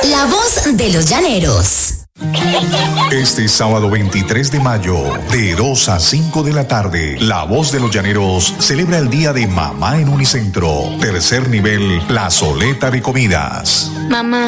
La voz de los llaneros. Este sábado 23 de mayo, de 2 a 5 de la tarde, La Voz de los Llaneros celebra el Día de Mamá en Unicentro. Tercer nivel, plazoleta de comidas. Mamá,